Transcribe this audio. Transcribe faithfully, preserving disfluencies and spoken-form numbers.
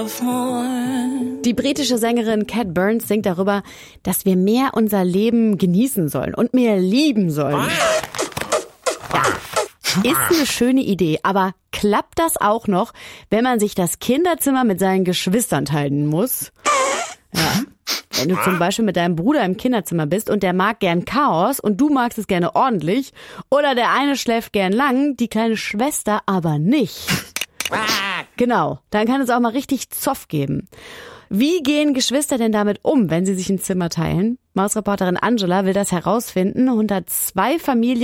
love more. Die britische Sängerin Cat Burns singt darüber, dass wir mehr unser Leben genießen sollen und mehr lieben sollen. Ja, ist eine schöne Idee, aber klappt das auch noch, wenn man sich das Kinderzimmer mit seinen Geschwistern teilen muss? Ja. Wenn du zum Beispiel mit deinem Bruder im Kinderzimmer bist und der mag gern Chaos und du magst es gerne ordentlich, oder der eine schläft gern lang, die kleine Schwester aber nicht. Genau, dann kann es auch mal richtig Zoff geben. Wie gehen Geschwister denn damit um, wenn sie sich ein Zimmer teilen? Mausreporterin Angela will das herausfinden und hat zwei Familien